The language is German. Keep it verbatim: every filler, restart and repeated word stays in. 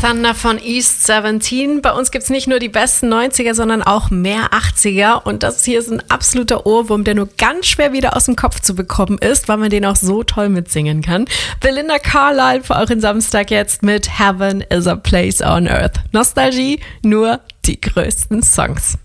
Thunder von East siebzehn. Bei uns gibt's nicht nur die besten neunziger, sondern auch mehr achtziger. Und das hier ist ein absoluter Ohrwurm, der nur ganz schwer wieder aus dem Kopf zu bekommen ist, weil man den auch so toll mitsingen kann. Belinda Carlisle für euren Samstag jetzt mit Heaven is a Place on Earth. Nostalgie, nur die größten Songs.